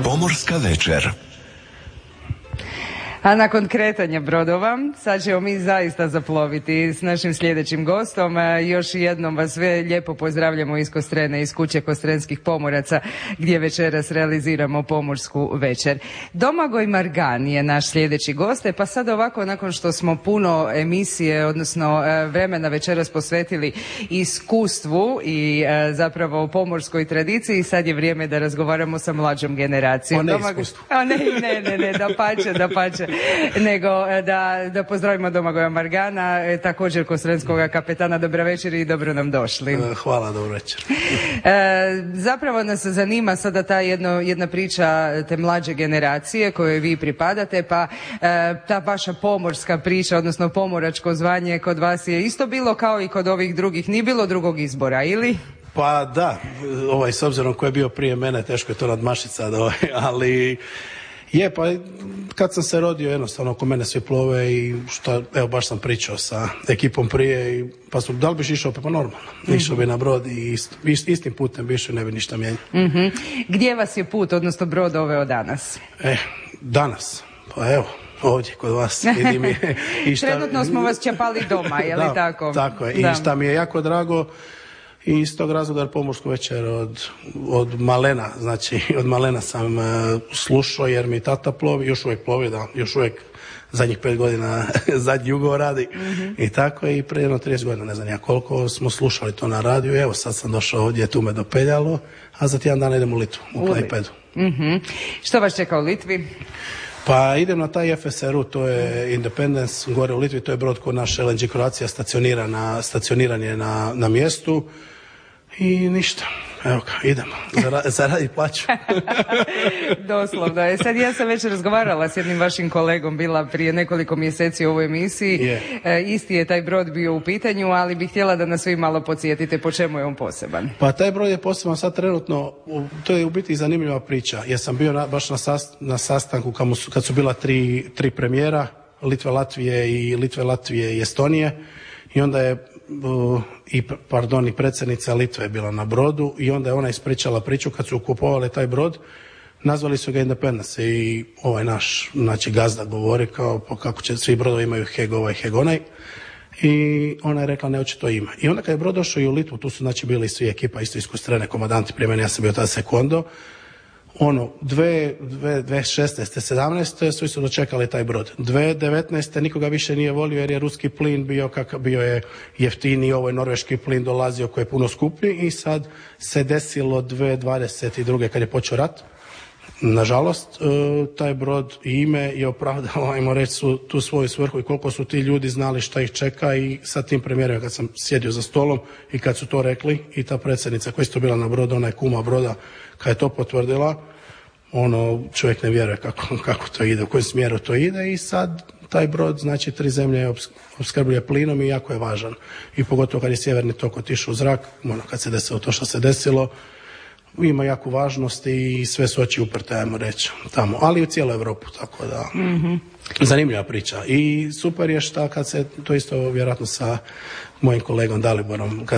Pomorska večer. A nakon kretanja brodova, sad ćemo mi zaista zaploviti s našim sljedećim gostom. Još jednom vas sve lijepo pozdravljamo iz Kostrene, iz kuće Kostrenskih pomoraca, gdje večeras realiziramo pomorsku večer. Domagoj Margan je naš sljedeći gost, pa sad ovako, nakon što smo puno emisije, odnosno vremena večeras posvetili iskustvu i zapravo pomorskoj tradiciji, sad je vrijeme da razgovaramo sa mlađom generacijom. Ne, dapače. Nego da pozdravimo Domagoja Margana, također kostrenskog kapetana. Dobra večer i dobro nam došli. Hvala, dobro večer. Zapravo nas zanima sada ta jedna priča te mlađe generacije kojoj vi pripadate, pa ta vaša pomorska priča, odnosno pomoračko zvanje kod vas je isto bilo kao i kod ovih drugih, nije bilo drugog izbora, ili? Pa da, s obzirom ko je bio prije mene, teško je to nadmašiti sad, ali pa kad sam se rodio, jednostavno oko mene svi plove i baš sam pričao sa ekipom prije i pa smo, da li biš išao? Pa normalno, išao bi na brod i istim putem bi išao, ne bi ništa mijenjao. Gdje vas je put, odnosno brod doveo danas? Danas, pa evo, ovdje kod vas, vidim i šta... Trenutno smo vas čepali doma, je li tako? Tako je, i šta mi je jako drago, i iz tog razloga pomorsku večer od malena, znači od malena sam slušao jer mi tata plovi, još uvijek zadnjih 5 godina zadnji ugovor radi i tako, i prije 30 godina, ne znam ja koliko, smo slušali to na radiju. Evo sad sam došao ovdje, tu me dopeljalo, a za tjedan dana idem u Litvu, u Klaipedu. Što vas čeka u Litvi? Pa idem na taj FSRU, to je Independence, gore u Litvi, to je brod kod naše LNG Croatia stacioniran je na mjestu. I ništa, evo ga, idemo, zaradi plaću. Doslovno je. Sad ja sam već razgovarala s jednim vašim kolegom, bila prije nekoliko mjeseci u ovoj emisiji. Isti je taj brod bio u pitanju, ali bih htjela da nas vi malo podsjetite po čemu je on poseban. Pa taj brod je poseban sad trenutno, to je u biti zanimljiva priča, jer sam bio baš na sastanku kad su bila tri premijera, Litve, Latvije i Estonije, i onda je i predsjednica Litve je bila na brodu i onda je ona ispričala priču kad su kupovali taj brod, nazvali su ga Independence i ovaj naš, znači gazda govori kao kako će, svi brodovi imaju heg ovaj, heg onaj, i ona je rekla ne, hoće to ima. I onda kad je brod došao i u Litvu, tu su znači bili svi ekipa isto iz Kostrene, komandanti prije mene, ja sam bio tada sekondo, 2016. 17. svi su dočekali taj brod. 2019. nikoga više nije volio jer je ruski plin bio je jeftiniji, ovo je norveški plin dolazio koji je puno skuplji, i sad se desilo 2022. kad je počeo rat. Nažalost, taj brod i ime je opravdao, ajmo reći, tu svoju svrhu i koliko su ti ljudi znali šta ih čeka, i sa tim premijerima kad sam sjedio za stolom i kad su to rekli, i ta predsjednica koja je isto bila na brodu, ona je kuma broda, kad je to potvrdila, čovjek ne vjeruje kako to ide, u kojem smjeru to ide, i sad taj brod, znači 3 zemlje opskrbljuje plinom i jako je važan. I pogotovo kad je sjeverni tok otišao u zrak, kad se desilo to što se desilo, ima jaku važnost i sve su oči uprte, ajmo reći, tamo, ali i u cijelu Europu, tako da zanimljiva priča. I super je šta kad se, to isto vjerojatno sa mojim kolegom Daliborom,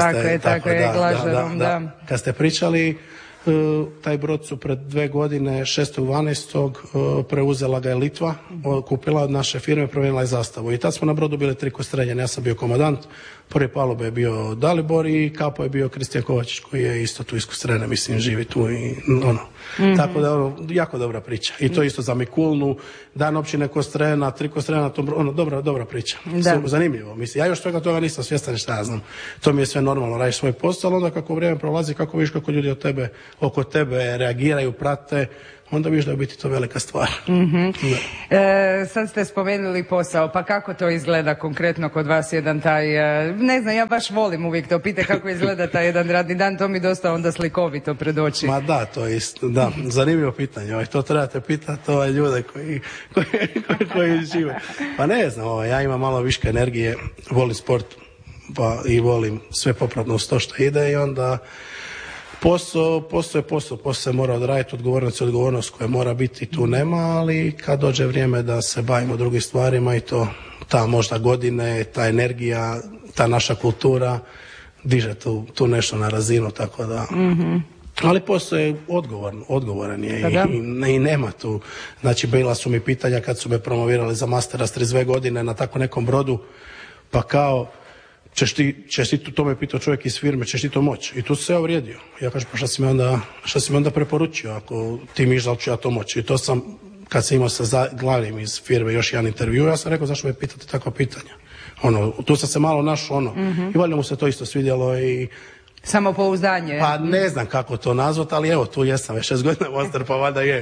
kad ste pričali, taj brod su pred 2 godine 6.12. preuzela ga je Litva, kupila od naše firme, promijenila je zastavu, i tad smo na brodu bili 3 Kostrenjani, ja sam bio komandant, prvi palube je bio Dalibor i kapo je bio Kristijan Kovačić koji je isto tu iz Kostrene, mislim, živi tu i tako da jako dobra priča. I to isto za Mikulnu, dan općine Kostrena, 3 Kostrena, dobra priča. Zanimljivo, mislim, ja još toga nisam svjestan, šta ja znam, to mi je sve normalno, radiš svoj posao, onda kako vrijeme prolazi, kako vidiš kako ljudi oko tebe reagiraju, prate, onda vidiš da je biti to velika stvar. Sad ste spomenuli posao, pa kako to izgleda konkretno kod vas jedan taj, ne znam, ja baš volim uvijek to pita kako izgleda taj jedan radni dan, to mi dosta onda slikovito pred oči. Ma da, to je isto, da, zanimljivo pitanje, to trebate pitati ljude koji žive. Pa ne znam, ja imam malo viška energije, volim sport, pa i volim sve popratno uz to što ide, i onda posao se mora odraditi, odgovornost koja mora biti, tu nema, ali kad dođe vrijeme da se bavimo drugim stvarima, i to ta možda godine, ta energija, ta naša kultura diže tu nešto na razinu, tako da Ali postoje odgovoran je i nema tu. Znači, bila su mi pitanja kad su me promovirali za mastera s 32 godine na tako nekom brodu, pa kao, ćeš ti to me pitao čovjek iz firme, ćeš ti to moći? I tu se ja uvrijedio. Ja kažem, pa šta si mi onda preporučio, ako ti mi da li ću ja to moći? I to sam, kad sam imao sa glavnim iz firme još jedan intervju, ja sam rekao, zašto me pitate takva pitanja? Tu sam se malo našao, i valjda mu se to isto svidjelo i samopouzdanje. Pa ne znam kako to nazvati, ali evo, tu jesam već 6 godina master, pa valjda je.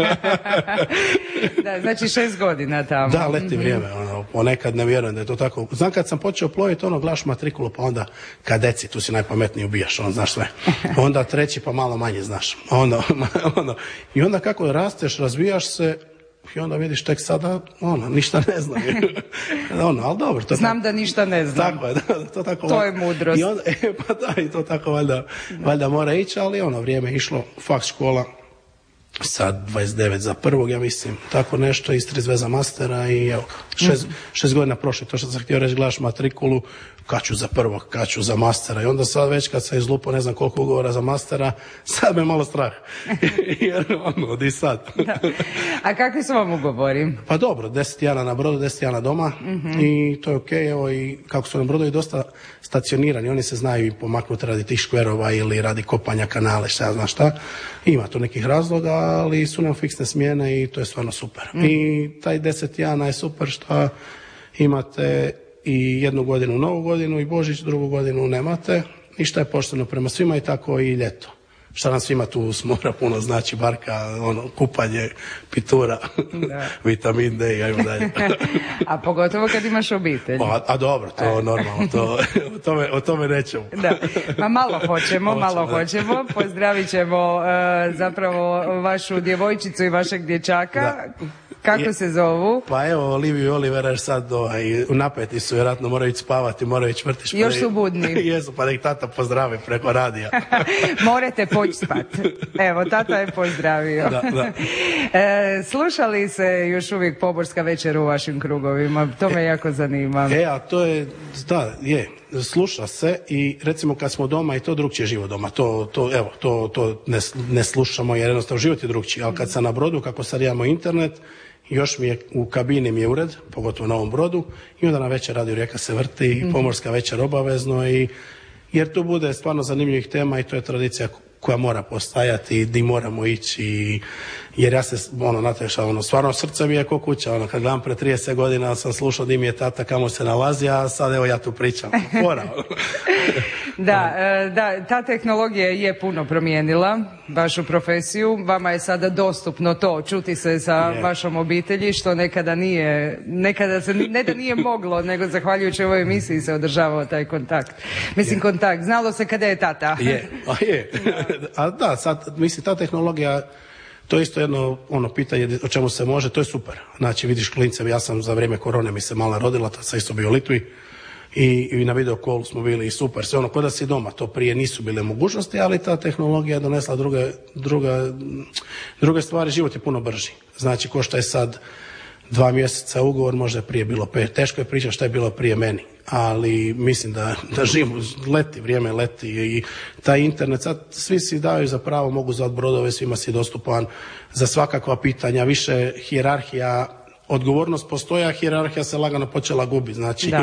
Da, znači 6 godina tamo. Da, leti vrijeme, ponekad ne vjerujem da je to tako. Znam kad sam počeo ploviti, glaš matrikulu, pa onda kadeci, tu si najpametniji, ubijaš, znaš sve. Onda treći, pa malo manje znaš. I onda kako rasteš, razvijaš se, i onda vidiš tek sada, ništa ne znam. Ali dobro. Znam da ništa ne znam. Tako je, to tako. To je mudrost. I onda, pa da, i to tako valjda mora ići, ali vrijeme je išlo, faks škola, sad 29 za prvog, ja mislim, tako nešto, iz 32 za mastera i evo, 6 godina prošli, to što sam htio reći, gledaš matrikulu, kad ću za prvog, kad ću za mastera, i onda sad već kad sam izlupao ne znam koliko ugovora za mastera, sad me malo strah, jer di sad. Da. A kakvi su vam ugovori? Pa dobro, 10 dana na brodu, 10 dana doma, i to je okej, evo, i kako su na brodu i dosta stacionirani, oni se znaju i pomaknuti radi tih škverova ili radi kopanja kanale, šta ja znam šta, ima tu nekih razloga, ali su nam fiksne smjene i to je stvarno super. I taj 10 dana je super što imate i jednu godinu, novu godinu, i Božić, drugu godinu nemate, i šta je pošteno prema svima, i tako i ljeto. Šta nam svima tu s mora puno znači, barka, kupanje, pitura, vitamin D i ajmo dalje. A pogotovo kad imaš obitelj. A dobro, to normalno, o tome nećemo. Da. Ma malo hoćemo. Pozdravit ćemo zapravo vašu djevojčicu i vašeg dječaka. Da. Kako se zovu? Pa evo, Oliviju i Olivera, jer sad napeti su, vjerojatno moraju ići spavati, moraju ići vrtić. Još su budni. Jesu, pa da ih tata pozdravi preko radija. Morate poći spat. Evo, tata je pozdravio. Da. Slušali se još uvijek poborska večer u vašim krugovima? To me jako zanima. A to je, sluša se, i recimo kad smo doma, i to drugčije život doma, to ne slušamo, jer jednostavno život je drugčiji, ali kad sam na brodu, kako sad imamo internet, još mi je u kabini mi je ured, pogotovo na ovom brodu, i onda na večer radio Rijeka se vrti, pomorska večer obavezno, jer tu bude stvarno zanimljivih tema, i to je tradicija koja mora postajati, di moramo ići, jer ja se, stvarno srce mi je ko kuća, kad gledam pre 30 godina sam slušao di mi je tata, kamo se nalazi, a sad evo ja tu pričam. Da, ta tehnologija je puno promijenila vašu profesiju, vama je sada dostupno to, čuti se sa vašom obitelji, što nekada se ne da nije moglo, nego zahvaljujući ovoj emisiji se održavao taj kontakt. Kontakt, znalo se kada je tata. A da, sad, mislim, ta tehnologija, to je isto jedno pitanje o čemu se može, to je super. Znači, vidiš klince, ja sam za vrijeme korone mi se mala rodila, tad sam isto bio u Litvi, i na video callu smo bili i super, sve ko da si doma, to prije nisu bile mogućnosti, ali ta tehnologija je donesla druge stvari, život je puno brži. Znači, ko što je sad 2 mjeseca ugovor, možda je prije bilo 5, teško je pričati šta je bilo prije meni, ali mislim da živimo, vrijeme leti, i taj internet, sad svi si daju za pravo, mogu zvati brodove, svima si dostupan za svakakva pitanja, više hijerarhija, odgovornost postoji, a hijerarhija se lagano počela gubiti, znači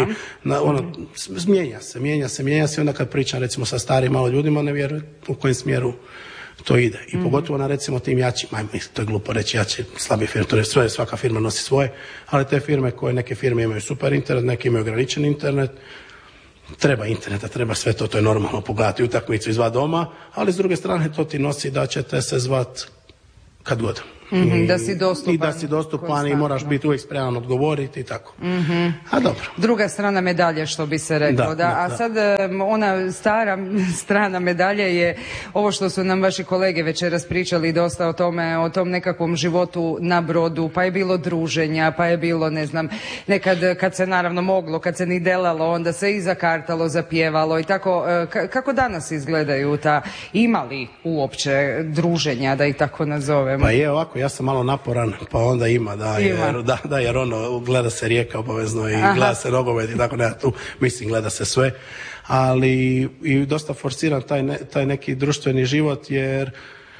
mijenja se, onda kad pričam recimo sa starim malo ljudima, ne vjerujem u kojem smjeru to ide. I pogotovo na recimo tim jačima, to je glupo reći jači, slabi firme, to je sve, svaka firma nosi svoje, ali te firme neke firme imaju super internet, neke imaju ograničen internet, treba interneta, treba sve to je normalno, pogledati utakmicu iz doma, ali s druge strane to ti nosi da ćete se zvat kad god. Da si dostupan. I da si dostupan i moraš biti uvijek spreman odgovoriti i tako. A dobro. Druga strana medalje, što bi se reklo. A sad ona stara strana medalje je ovo što su nam vaši kolege večeras pričali dosta o tom nekakvom životu na brodu, pa je bilo druženja, pa je bilo, ne znam, nekad kad se naravno moglo, kad se ni delalo, onda se i zakartalo, zapjevalo i tako. Kako danas izgledaju ima li uopće druženja, da ih tako nazovemo? Pa je ovako, ovako, ja sam malo naporan, pa onda ima, jer ono, gleda se Rijeka obavezno i gleda se nogomet i tako ne, tu mislim gleda se sve, ali i dosta forsiram taj neki društveni život, jer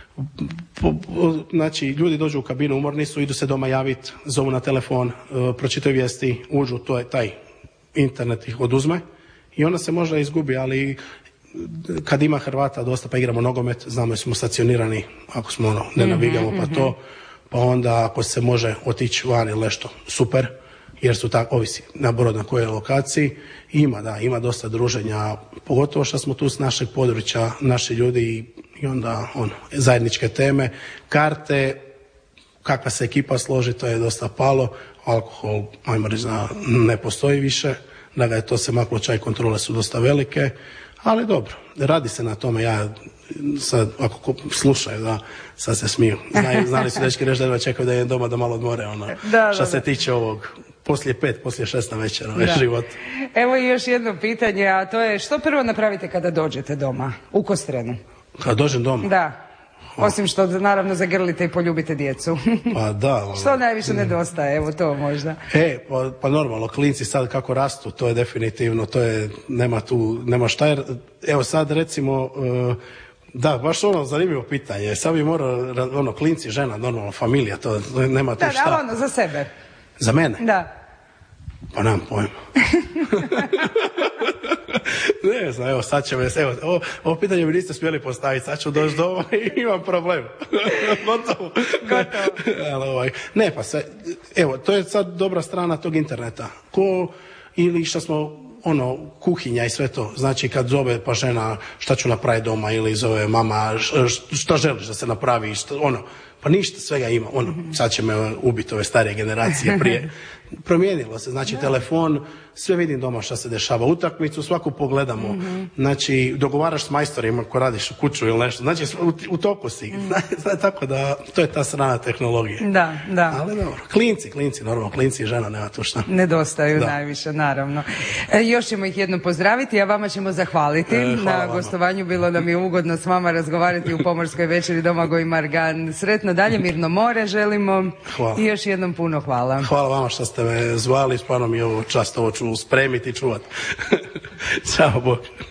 znači ljudi dođu u kabinu, umorni su, idu se doma javiti, zovu na telefon, pročitaju vijesti, uđu, to je taj internet ih oduzme i onda se možda izgubi, ali kad ima Hrvata dosta pa igramo nogomet, znamo da smo stacionirani, ako smo ne navigamo pa to, pa onda ako se može otići van ili nešto, super, jer su tako, ovisi na brod na kojoj lokaciji, ima dosta druženja, pogotovo što smo tu s našeg područja, naši ljudi i onda zajedničke teme, karte, kakva se ekipa složi, to je dosta palo, alkohol, ajmo reći, ne postoji više, da ga je to se maklo, čaj kontrole su dosta velike, ali dobro, radi se na tome, ja sad, ako slušaju, da, sad se smiju, znali su dečki reći da čekaju da je doma da malo odmore, što se tiče ovog, poslije 5, poslije 6 na večer, život. Evo i još jedno pitanje, a to je, što prvo napravite kada dođete doma, u Kostrenu? Kada dođem doma? Da. Osim što naravno zagrlite i poljubite djecu. Pa da. Što najviše nedostaje, evo to možda. Pa normalno, klinci sad kako rastu, to je definitivno, nema šta, jer evo sad recimo, da, baš zanimljivo pitanje, sad bi morao, klinci, žena, normalno, familija, to nema tu šta. Da, za sebe. Za mene? Da. Pa nemam pojma. Ne znam, evo sad će me, ovo pitanje mi niste smjeli postaviti, sad ću doći doma i imam problem. Gotovo. Ne, pa sve, evo, to je sad dobra strana tog interneta. Ili što smo, kuhinja i sve to, znači kad zove pa žena šta ću napraviti doma ili zove mama šta želiš da se napravi, pa ništa, svega ima, sad će me ubiti ove starije generacije prije. Promijenilo se, znači telefon, sve vidim doma šta se dešava, utakmicu svaku pogledamo, znači dogovaraš s majstorima ko radiš u kuću ili nešto, znači u toku si, tako da to je ta strana tehnologije. Da. Ali dobro, klinci, normalno, klinci i žena, nema tu šta. Nedostaju najviše, naravno. Još ćemo ih jednom pozdraviti, a vama ćemo zahvaliti na gostovanju, bilo nam je ugodno s vama razgovarati u Pomorskoj večeri Domagoj Margan. Sretno dalje, mirno more želimo. Hvala. I još jednom puno hvala. Hvala vama što ste me zvali, stvarno mi je ovo čast, ovo ću spremiti i čuvati. Ćao, Bog.